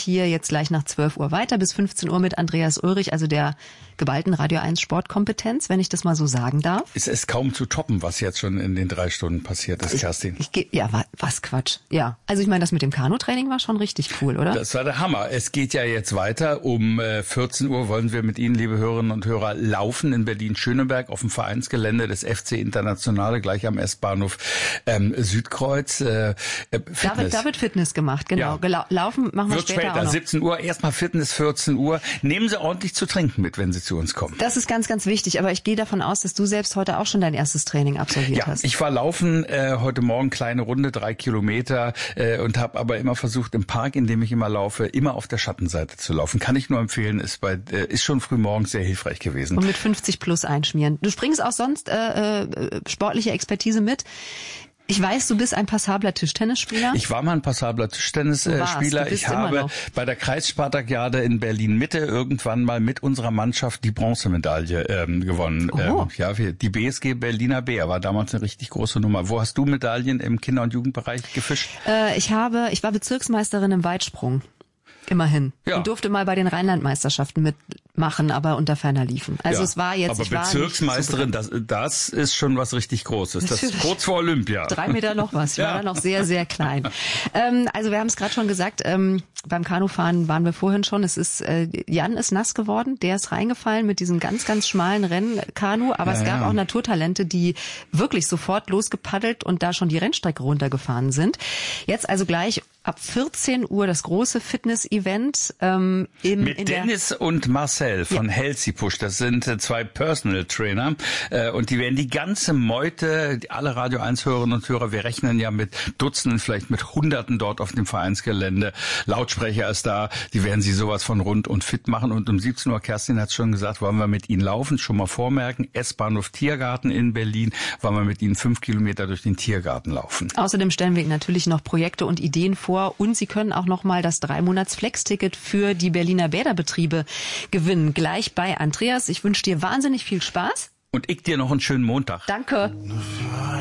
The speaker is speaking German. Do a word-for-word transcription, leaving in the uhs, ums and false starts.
hier jetzt gleich nach zwölf Uhr weiter bis fünfzehn Uhr mit Andreas Ulrich, also der geballten Radio eins Sportkompetenz, wenn ich das mal so sagen darf. Es ist kaum zu toppen, was jetzt schon in den drei Stunden passiert ist, Kerstin. Ich, ich, ja, was Quatsch. Ja, also ich meine, das mit dem Kanutraining war schon richtig cool, oder? Das war der Hammer. Es geht ja jetzt weiter. Um äh, vierzehn Uhr wollen wir mit Ihnen, liebe Hörerinnen und Hörer, laufen in Berlin-Schöneberg auf dem Vereinsgelände des F C Internationale, gleich am S-Bahnhof ähm, Südkreuz. Äh, Fitness. Da wird, da wird Fitness gemacht, genau. Ja. Laufen machen wir wird später, später auch noch. siebzehn Uhr, erstmal Fitness, vierzehn Uhr. Nehmen Sie ordentlich zu trinken mit, wenn Sie zu uns kommen. Das ist ganz, ganz wichtig. Aber ich gehe davon aus, dass du selbst heute auch schon dein erstes Training absolviert ja, hast. Ich war laufen äh, heute Morgen, kleine Runde, drei Kilometer äh, und habe aber immer versucht, im Park, in dem ich immer laufe, immer auf der Schattenseite zu laufen. Kann ich nur empfehlen, ist, bei, äh, ist schon früh morgens sehr hilfreich gewesen. Und mit fünfzig plus einschmieren. Du bringst auch sonst äh, äh, sportliche Expertise mit. Ich weiß, du bist ein passabler Tischtennisspieler. Ich war mal ein passabler Tischtennisspieler. Ich habe bei der Kreisspartakiade in Berlin-Mitte irgendwann mal mit unserer Mannschaft die Bronzemedaille ähm, gewonnen. Oh. Ähm, ja, die B S G Berliner Bär war damals eine richtig große Nummer. Wo hast du Medaillen im Kinder- und Jugendbereich gefischt? Äh, ich habe, ich war Bezirksmeisterin im Weitsprung. Immerhin. Ja. Und durfte mal bei den Rheinlandmeisterschaften mitmachen, aber unter ferner liefen. Also ja, es war jetzt... Aber ich war Bezirksmeisterin, das, das ist schon was richtig Großes. Das ist kurz vor Olympia. Drei Meter noch was. Ich ja. war da noch sehr, sehr klein. ähm, also wir haben es gerade schon gesagt, ähm, beim Kanufahren waren wir vorhin schon. Es ist äh, Jan ist nass geworden, der ist reingefallen mit diesem ganz, ganz schmalen Rennkanu. Aber ja, es gab ja. auch Naturtalente, die wirklich sofort losgepaddelt und da schon die Rennstrecke runtergefahren sind. Jetzt also gleich ab vierzehn Uhr das große Fitness-Event. Ähm, im, Mit in Dennis der und Marcel von ja. Healthy Push. Das sind äh, zwei Personal Trainer. Äh, und die werden die ganze Meute, alle Radio eins Hörerinnen und Hörer, wir rechnen ja mit Dutzenden, vielleicht mit Hunderten dort auf dem Vereinsgelände. Lautsprecher ist da. Die werden sie sowas von rund und fit machen. Und um siebzehn Uhr, Kerstin hat es schon gesagt, wollen wir mit ihnen laufen. Schon mal vormerken. S-Bahnhof Tiergarten in Berlin. Wollen wir mit ihnen fünf Kilometer durch den Tiergarten laufen. Außerdem stellen wir ihnen natürlich noch Projekte und Ideen vor. Und Sie können auch noch mal das drei Monats Flex-Ticket für die Berliner Bäderbetriebe gewinnen. Gleich bei Andreas. Ich wünsche dir wahnsinnig viel Spaß. Und ich dir noch einen schönen Montag. Danke.